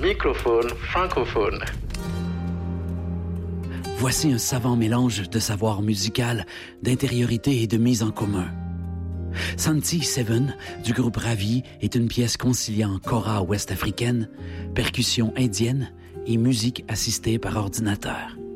microphone francophone. Voici un savant mélange de savoir musical, d'intériorité et de mise en commun. Santi Seven, du groupe Ravi, est une pièce conciliant kora ouest-africaine, percussion indienne et musique assistée par ordinateur.